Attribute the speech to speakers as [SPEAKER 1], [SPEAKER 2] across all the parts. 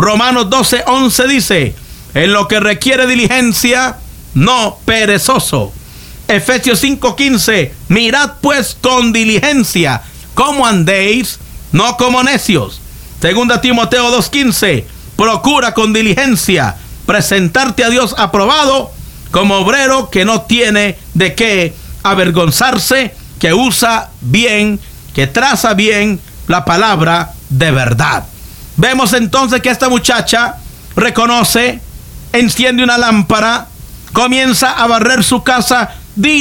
[SPEAKER 1] Romanos 12:11 dice: en lo que requiere diligencia, no perezoso. Efesios 5:15: mirad pues con diligencia cómo andéis, no como necios. Segunda Timoteo 2:15: procura con diligencia presentarte a Dios aprobado, como obrero que no tiene de qué avergonzarse, que usa bien, que traza bien la palabra de verdad. Vemos entonces que esta muchacha reconoce, enciende una lámpara, comienza a barrer su casa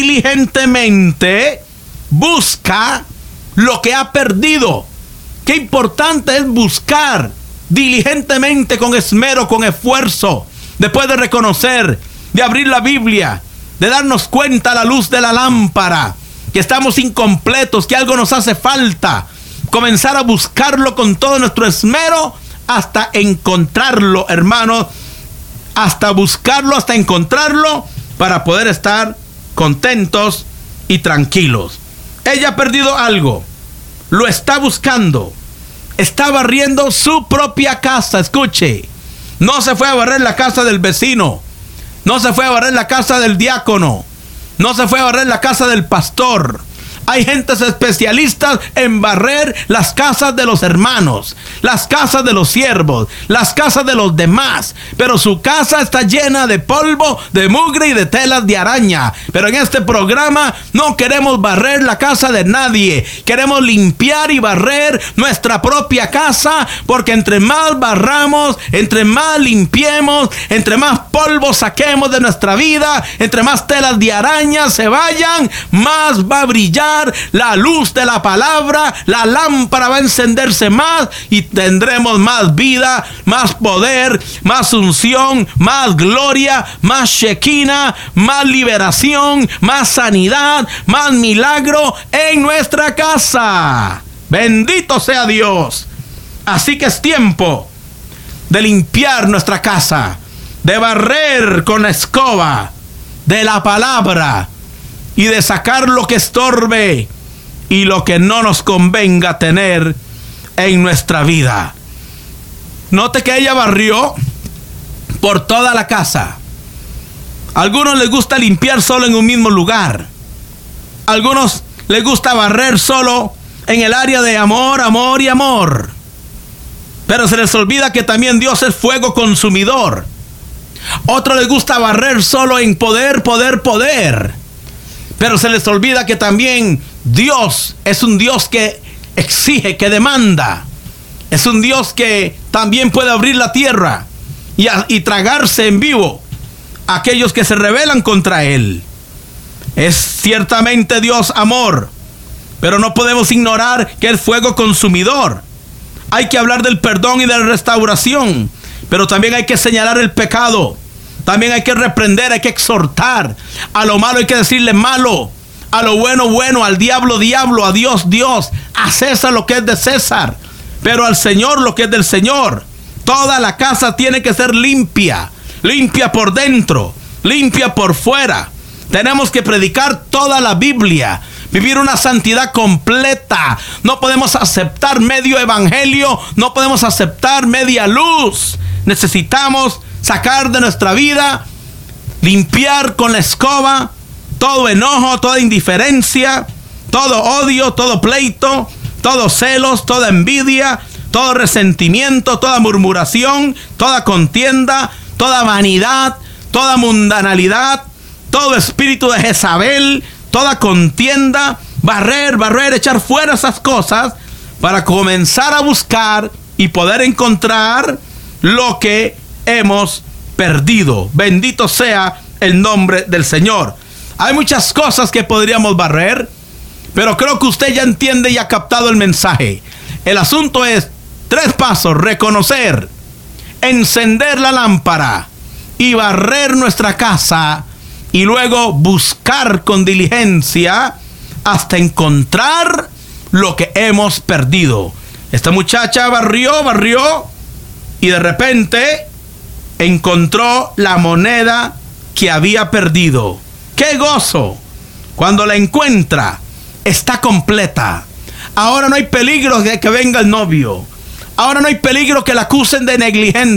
[SPEAKER 1] diligentemente, busca lo que ha perdido. Qué importante es buscar diligentemente, con esmero, con esfuerzo, después de reconocer, de abrir la Biblia, de darnos cuenta a la luz de la lámpara que estamos incompletos, que algo nos hace falta, comenzar a buscarlo con todo nuestro esmero hasta encontrarlo, hermanos, hasta buscarlo, hasta encontrarlo, para poder estar contentos y tranquilos. Ella ha perdido algo, lo está buscando, está barriendo su propia casa. Escuche, no se fue a barrer la casa del vecino, no se fue a barrer la casa del diácono, no se fue a barrer la casa del pastor. Hay gentes especialistas en barrer las casas de los hermanos, las casas de los siervos, las casas de los demás. Pero su casa está llena de polvo, de mugre y de telas de araña. Pero en este programa no queremos barrer la casa de nadie. Queremos limpiar y barrer nuestra propia casa, porque entre más barramos, entre más limpiemos, entre más polvo saquemos de nuestra vida, entre más telas de araña se vayan, más va a brillar la luz de la palabra. La lámpara va a encenderse más y tendremos más vida, más poder, más unción, más gloria, más shekinah, más liberación, más sanidad, más milagro en nuestra casa. Bendito sea Dios. Así que es tiempo de limpiar nuestra casa, de barrer con la escoba de la palabra y de sacar lo que estorbe y lo que no nos convenga tener en nuestra vida. Note que ella barrió por toda la casa. A algunos les gusta limpiar solo en un mismo lugar. A algunos les gusta barrer solo en el área de amor, amor y amor. Pero se les olvida que también Dios es fuego consumidor. Otros les gusta barrer solo en poder, poder, poder. Pero se les olvida que también Dios es un Dios que exige, que demanda. Es un Dios que también puede abrir la tierra y tragarse en vivo a aquellos que se rebelan contra Él. Es ciertamente Dios amor, pero no podemos ignorar que es fuego consumidor. Hay que hablar del perdón y de la restauración, pero también hay que señalar el pecado. También hay que reprender, hay que exhortar. A lo malo hay que decirle malo, a lo bueno, bueno, al diablo, diablo, a Dios, Dios, a César lo que es de César, pero al Señor lo que es del Señor. Toda la casa tiene que ser limpia, limpia por dentro, limpia por fuera. Tenemos que predicar toda la Biblia, vivir una santidad completa. No podemos aceptar medio evangelio, no podemos aceptar media luz. Necesitamos sacar de nuestra vida, limpiar con la escoba todo enojo, toda indiferencia, todo odio, todo pleito, todos celos, toda envidia, todo resentimiento, toda murmuración, toda contienda, toda vanidad, toda mundanalidad, todo espíritu de Jezabel, toda contienda. Barrer, echar fuera esas cosas para comenzar a buscar y poder encontrar lo que hemos perdido. Bendito sea el nombre del Señor. Hay muchas cosas que podríamos barrer, pero creo que usted ya entiende y ha captado el mensaje. El asunto es 3 pasos: reconocer, encender la lámpara y barrer nuestra casa, y luego buscar con diligencia hasta encontrar lo que hemos perdido. Esta muchacha barrió y de repente encontró la moneda que había perdido. ¡Qué gozo! Cuando la encuentra, está completa. Ahora no hay peligro de que venga el novio. Ahora no hay peligro que la acusen de negligente.